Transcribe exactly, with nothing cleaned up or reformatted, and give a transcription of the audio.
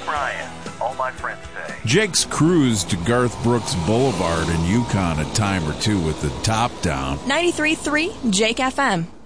Brian, all my friends say. Jake's cruised to Garth Brooks Boulevard in Yukon a time or two with the top down. ninety-three point three Jake F M.